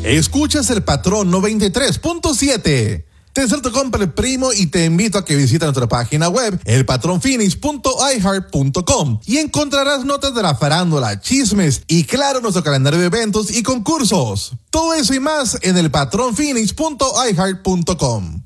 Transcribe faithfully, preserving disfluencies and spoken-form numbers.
Escuchas El Patrón noventa y tres punto siete. Te deseo tu compa el primo y te invito a que visites nuestra página web el patrón phoenix punto i heart punto com y encontrarás notas de la farándula, chismes y claro nuestro calendario de eventos y concursos. Todo eso y más en el patrón phoenix punto i heart punto com.